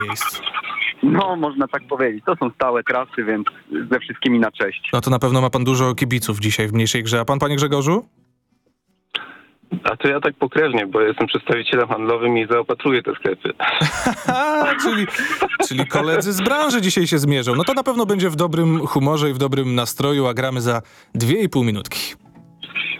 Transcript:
miejsc. No, można tak powiedzieć. To są stałe trasy, więc ze wszystkimi na cześć. No to na pewno ma pan dużo kibiców dzisiaj w mniejszej grze. A pan, panie Grzegorzu? A to ja tak pokrewnie, bo jestem przedstawicielem handlowym i zaopatruję te sklepy. Czyli koledzy z branży dzisiaj się zmierzą. No to na pewno będzie w dobrym humorze i w dobrym nastroju, a gramy za 2,5 minutki.